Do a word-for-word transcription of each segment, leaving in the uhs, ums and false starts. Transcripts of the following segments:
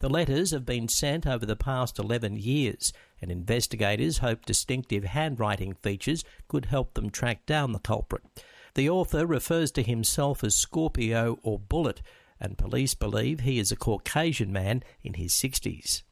The letters have been sent over the past eleven years, and investigators hope distinctive handwriting features could help them track down the culprit. The author refers to himself as Scorpio or Bullet, and police believe he is a Caucasian man in his sixties.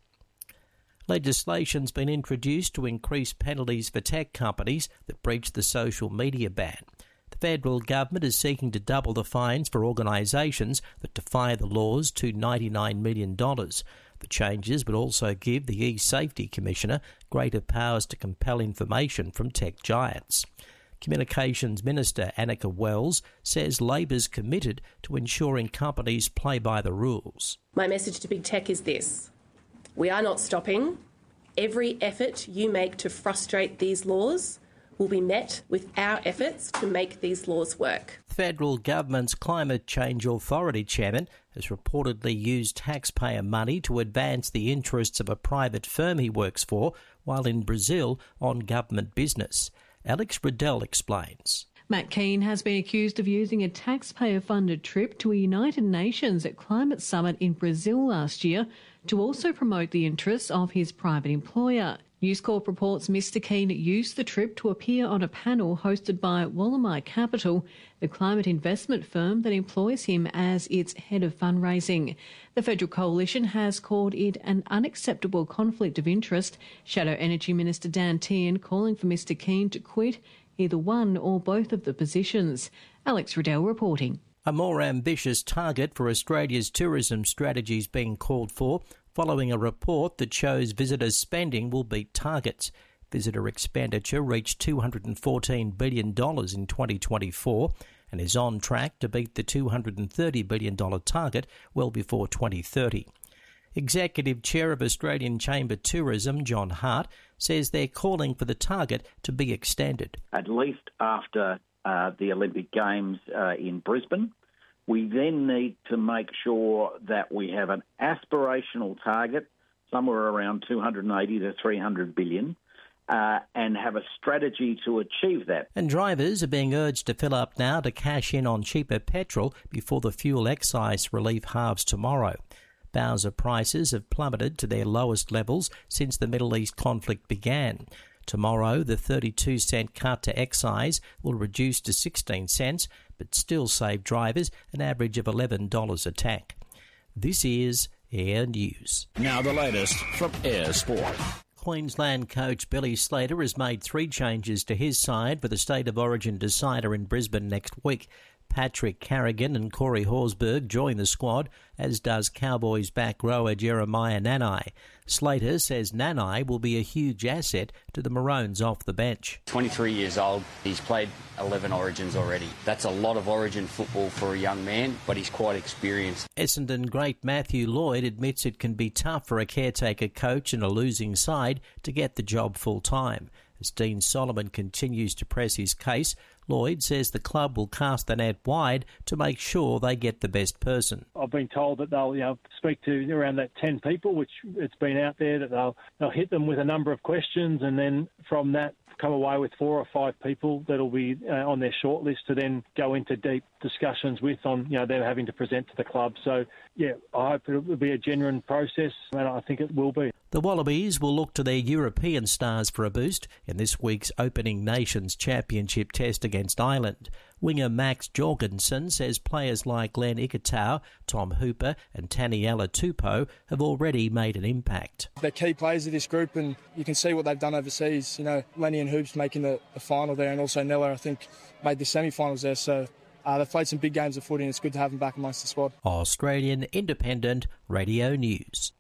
Legislation's been introduced to increase penalties for tech companies that breach the social media ban. The federal government is seeking to double the fines for organisations that defy the laws to ninety-nine million dollars. The changes would also give the e-Safety Commissioner greater powers to compel information from tech giants. Communications Minister Annika Wells says Labor's committed to ensuring companies play by the rules. My message to big tech is this. We are not stopping. Every effort you make to frustrate these laws will be met with our efforts to make these laws work. The federal government's Climate Change Authority chairman has reportedly used taxpayer money to advance the interests of a private firm he works for while in Brazil on government business. Alex Riddell explains. Matt Keane has been accused of using a taxpayer-funded trip to a United Nations Climate Summit in Brazil last year to also promote the interests of his private employer. News Corp reports Mister Keane used the trip to appear on a panel hosted by Wallamai Capital, the climate investment firm that employs him as its head of fundraising. The Federal Coalition has called it an unacceptable conflict of interest, Shadow Energy Minister Dan Tehan calling for Mister Keane to quit either one or both of the positions. Alex Riddell reporting. A more ambitious target for Australia's tourism strategy is being called for, following a report that shows visitors' spending will beat targets. Visitor expenditure reached two hundred fourteen billion dollars in twenty twenty-four and is on track to beat the two hundred thirty billion dollars target well before twenty thirty. Executive Chair of Australian Chamber Tourism, John Hart, says they're calling for the target to be extended. At least after uh, the Olympic Games uh, in Brisbane, we then need to make sure that we have an aspirational target, somewhere around two hundred eighty to three hundred billion, uh, and have a strategy to achieve that. And drivers are being urged to fill up now to cash in on cheaper petrol before the fuel excise relief halves tomorrow. Bowser prices have plummeted to their lowest levels since the Middle East conflict began. Tomorrow, the thirty-two cent cut to excise will reduce to sixteen cents, but still save drivers an average of eleven dollars a tank. This is Air News. Now the latest from Air Sport. Queensland coach Billy Slater has made three changes to his side for the State of Origin decider in Brisbane next week. Patrick Carrigan and Corey Horsburgh join the squad, as does Cowboys back rower Jeremiah Nanai. Slater says Nanai will be a huge asset to the Maroons off the bench. twenty-three years old, he's played eleven Origins already. That's a lot of Origin football for a young man, but he's quite experienced. Essendon great Matthew Lloyd admits it can be tough for a caretaker coach in a losing side to get the job full-time. As Dean Solomon continues to press his case, Lloyd says the club will cast the net wide to make sure they get the best person. I've been told that they'll you know, speak to around that ten people, which it's been out there, that they'll, they'll hit them with a number of questions, and then from that come away with four or five people that'll be uh, on their shortlist to then go into deep discussions with on, you know, them having to present to the club. So, yeah, I hope it will be a genuine process, and I think it will be. The Wallabies will look to their European stars for a boost in this week's opening Nations Championship test against Ireland. Winger Max Jorgensen says players like Glenn Ikitau, Tom Hooper and Taniela Tupou have already made an impact. They're key players of this group, and you can see what they've done overseas. You know, Lenny and Hoops making the, the final there, and also Nella, I think, made the semi-finals there. So uh, they've played some big games of footy, and it's good to have them back amongst the squad. Australian Independent Radio News.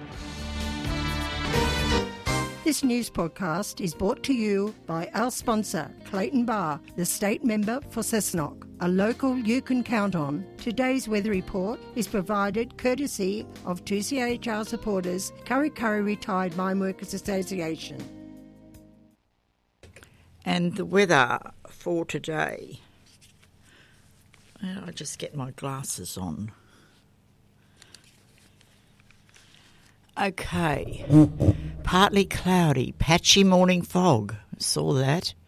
This news podcast is brought to you by our sponsor, Clayton Bar, the state member for Cessnock, a local you can count on. Today's weather report is provided courtesy of two C H R supporters, Curry Curry Retired Mine Workers Association. And the weather for today. I'll just get my glasses on. Okay, partly cloudy, patchy morning fog. Saw that.